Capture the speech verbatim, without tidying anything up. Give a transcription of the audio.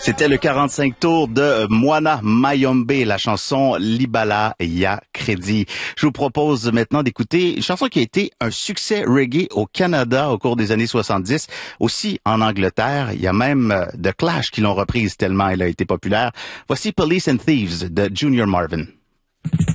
C'était le quarante-cinq tours de Moana Mayombe, la chanson Libala Ya Crédit. Je vous propose maintenant d'écouter une chanson qui a été un succès reggae au Canada au cours des années soixante-dix, aussi en Angleterre. Il y a même The Clash qui l'ont reprise tellement elle a été populaire. Voici Police and Thieves de Junior Marvin.